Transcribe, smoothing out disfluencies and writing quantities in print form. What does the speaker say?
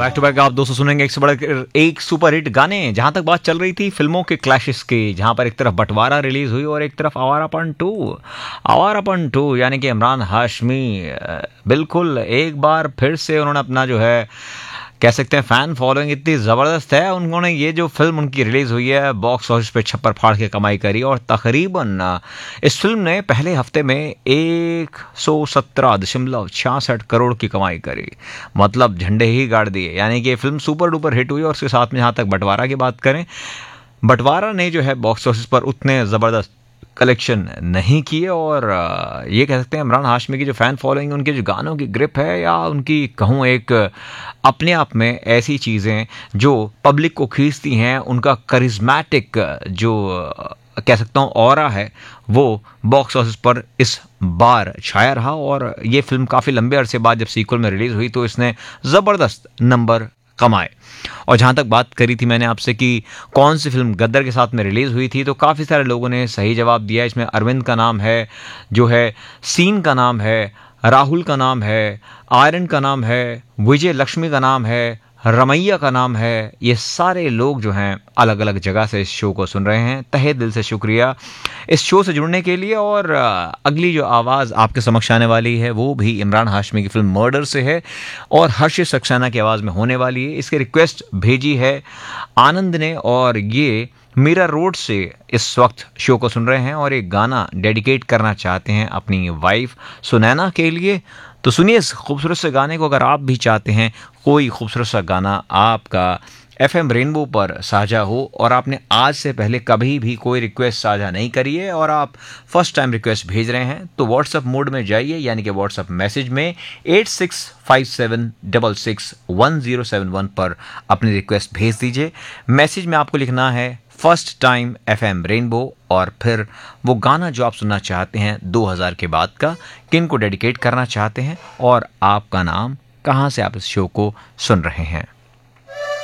Back to back आप दोस्तों सुनेंगे एक से बढ़कर एक सुपर हिट गाने। जहां तक बात चल रही थी फिल्मों के क्लैशेस की, जहां पर एक तरफ बंटवारा रिलीज हुई और एक तरफ आवारापन टू यानी कि इमरान हाशमी बिल्कुल एक बार फिर से उन्होंने अपना जो है कह सकते हैं फैन फॉलोइंग इतनी ज़बरदस्त है, उन्होंने ये जो फिल्म उनकी रिलीज़ हुई है बॉक्स ऑफिस पे छप्पर फाड़ के कमाई करी और तकरीबन इस फिल्म ने पहले हफ्ते में 117.66 करोड़ की कमाई करी। मतलब झंडे ही गाड़ दिए, यानी कि ये फिल्म सुपर डुपर हिट हुई। और उसके साथ में जहाँ तक बंटवारा की बात करें, बंटवारा ने जो है बॉक्स ऑफिस पर उतने ज़बरदस्त कलेक्शन नहीं किए और ये कह सकते हैं इमरान हाशमी की जो फ़ैन फॉलोइंग, उनके जो गानों की ग्रिप है या उनकी कहूँ एक अपने आप में ऐसी चीज़ें जो पब्लिक को खींचती हैं, उनका करिज्मेटिक जो कह सकता हूँ ऑरा है, वो बॉक्स ऑफिस पर इस बार छाया रहा। और ये फिल्म काफ़ी लंबे अरसे बाद जब सीक्वल में रिलीज़ हुई तो इसने ज़बरदस्त नंबर कमाए। और जहाँ तक बात करी थी मैंने आपसे कि कौन सी फिल्म गद्दर के साथ में रिलीज़ हुई थी, तो काफ़ी सारे लोगों ने सही जवाब दिया। इसमें अरविंद का नाम है, जो है सीन का नाम है, राहुल का नाम है, आयरन का नाम है, विजय लक्ष्मी का नाम है, रमैया का नाम है। ये सारे लोग जो हैं अलग अलग जगह से इस शो को सुन रहे हैं। तहे दिल से शुक्रिया इस शो से जुड़ने के लिए। और अगली जो आवाज़ आपके समक्ष आने वाली है वो भी इमरान हाशमी की फिल्म मर्डर से है और हर्षित सक्सेना की आवाज़ में होने वाली है। इसकी रिक्वेस्ट भेजी है आनंद ने और ये मीरा रोड से इस वक्त शो को सुन रहे हैं और एक गाना डेडिकेट करना चाहते हैं अपनी वाइफ सुनैना के लिए। तो सुनिए इस खूबसूरत से गाने को। अगर आप भी चाहते हैं कोई खूबसूरत सा गाना आपका FM रेनबो पर साझा हो और आपने आज से पहले कभी भी कोई रिक्वेस्ट साझा नहीं करी है और आप फर्स्ट टाइम रिक्वेस्ट भेज रहे हैं, तो व्हाट्सएप मोड में जाइए, यानी कि व्हाट्सएप मैसेज में 8657661071 पर अपनी रिक्वेस्ट भेज दीजिए। मैसेज में आपको लिखना है फर्स्ट टाइम FM रेनबो और फिर वो गाना जो आप सुनना चाहते हैं 2000 के बाद का, किन को डेडिकेट करना चाहते हैं और आपका नाम, कहाँ से आप इस शो को सुन रहे हैं।